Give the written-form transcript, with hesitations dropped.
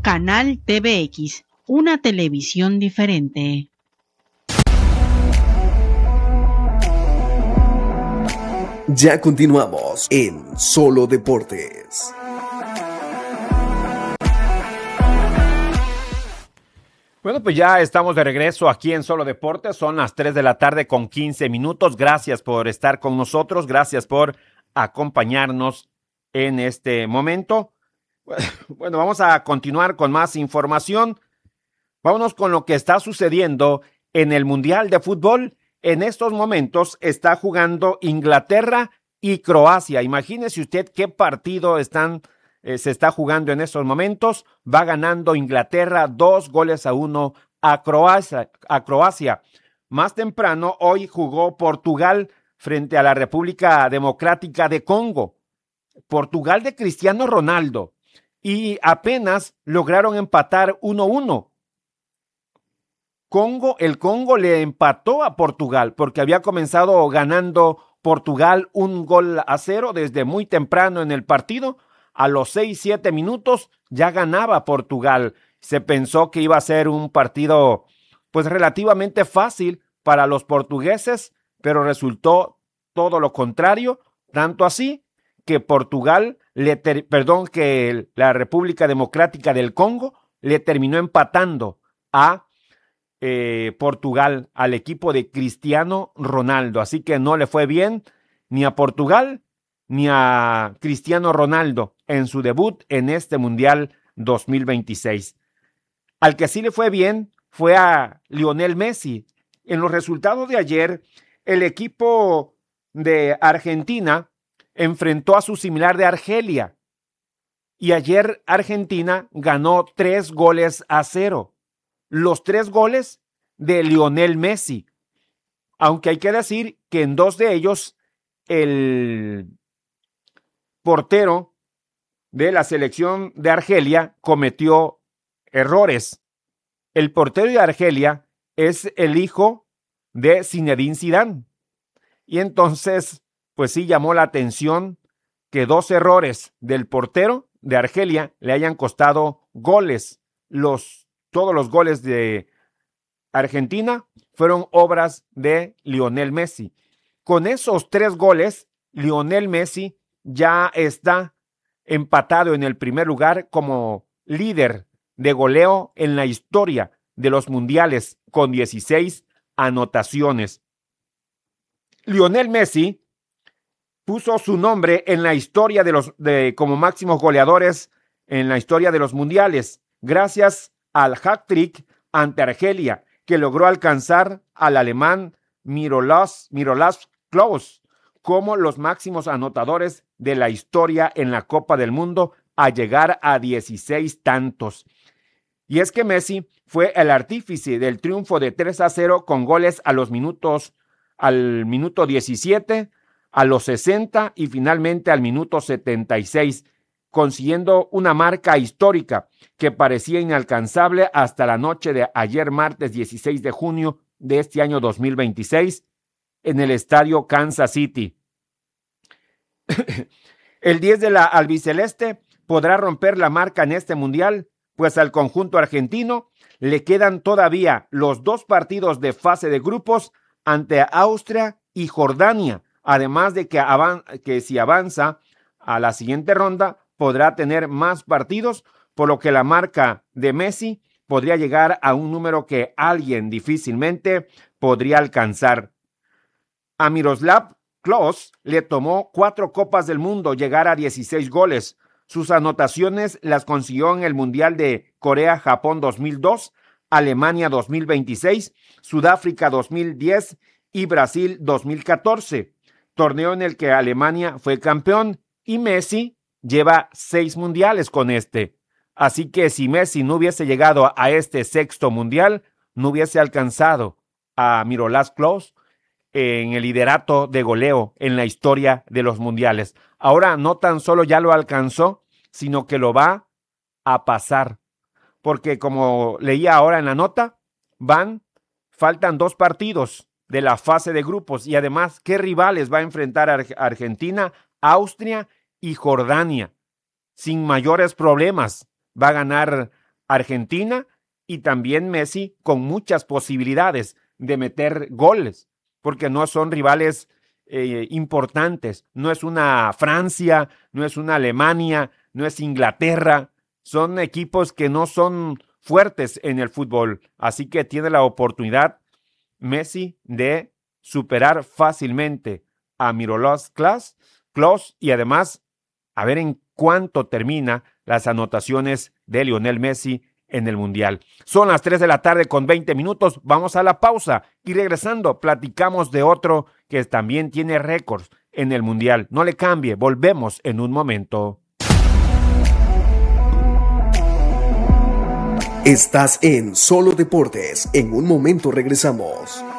Canal TVX, una televisión diferente. Ya continuamos en Solo Deportes. Bueno, pues ya estamos de regreso aquí en Solo Deportes. Son las 3 de la tarde con 15 minutos. Gracias por estar con nosotros. Gracias por acompañarnos en este momento. Bueno, vamos a continuar con más información. Vámonos con lo que está sucediendo en el Mundial de Fútbol. En estos momentos está jugando Inglaterra y Croacia. Imagínese usted qué partido se está jugando en estos momentos. Va ganando Inglaterra 2-1 a Croacia. Más temprano, hoy jugó Portugal frente a la República Democrática de Congo. Portugal de Cristiano Ronaldo. Y apenas lograron empatar 1-1. El Congo le empató a Portugal porque había comenzado ganando Portugal 1-0 desde muy temprano en el partido. A los 6-7 minutos ya ganaba Portugal. Se pensó que iba a ser un partido pues relativamente fácil para los portugueses, pero resultó todo lo contrario, tanto así que que la República Democrática del Congo le terminó empatando a Portugal, al equipo de Cristiano Ronaldo. Así que no le fue bien ni a Portugal ni a Cristiano Ronaldo en su debut en este Mundial 2026. Al que sí le fue bien fue a Lionel Messi. En los resultados de ayer, el equipo de Argentina enfrentó a su similar de Argelia. Y ayer Argentina ganó 3-0. Los 3 goles de Lionel Messi. Aunque hay que decir que en 2 de ellos el portero de la selección de Argelia cometió errores. El portero de Argelia es el hijo de Zinedine Zidane. Y entonces, pues sí llamó la atención que 2 errores del portero de Argelia le hayan costado goles. Todos los goles de Argentina fueron obras de Lionel Messi. Con esos 3 goles, Lionel Messi ya está empatado en el primer lugar como líder de goleo en la historia de los mundiales con 16 anotaciones. Lionel Messi puso su nombre en la historia como máximos goleadores en la historia de los mundiales, gracias al hat-trick ante Argelia, que logró alcanzar al alemán Miroslav Klose como los máximos anotadores de la historia en la Copa del Mundo, a llegar a 16 tantos. Y es que Messi fue el artífice del triunfo de 3-0 con goles al minuto 17, a los 60 y finalmente al minuto 76, consiguiendo una marca histórica que parecía inalcanzable hasta la noche de ayer, martes 16 de junio de este año 2026, en el estadio Kansas City. El 10 de la albiceleste podrá romper la marca en este mundial, pues al conjunto argentino le quedan todavía los 2 partidos de fase de grupos ante Austria y Jordania, además de que si avanza a la siguiente ronda podrá tener más partidos, por lo que la marca de Messi podría llegar a un número que alguien difícilmente podría alcanzar. A Miroslav Klose le tomó 4 Copas del Mundo llegar a 16 goles. Sus anotaciones las consiguió en el Mundial de Corea-Japón 2002, Alemania 2026, Sudáfrica 2010 y Brasil 2014, torneo en el que Alemania fue campeón, y Messi lleva 6 mundiales con este. Así que si Messi no hubiese llegado a este 6º mundial, no hubiese alcanzado a Miroslav Klose en el liderato de goleo en la historia de los mundiales. Ahora no tan solo ya lo alcanzó, sino que lo va a pasar. Porque como leía ahora en la nota, faltan 2 partidos de la fase de grupos, y además, ¿qué rivales va a enfrentar Argentina, Austria y Jordania? Sin mayores problemas va a ganar Argentina y también Messi con muchas posibilidades de meter goles, porque no son rivales importantes. No es una Francia, no es una Alemania, no es Inglaterra. Son equipos que no son fuertes en el fútbol. Así que tiene la oportunidad Messi de superar fácilmente a Miroslav Klose y además a ver en cuánto termina las anotaciones de Lionel Messi en el Mundial. Son las 3 de la tarde con 20 minutos. Vamos a la pausa y regresando platicamos de otro que también tiene récords en el Mundial. No le cambie, volvemos en un momento. Estás en Solo Deportes. En un momento regresamos.